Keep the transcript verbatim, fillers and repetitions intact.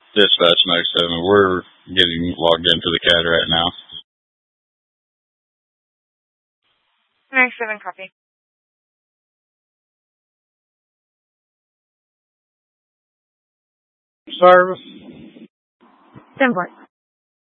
Dispatch Max seven, we're getting logged into the C A D right now. Max seven, copy. Service. ten four.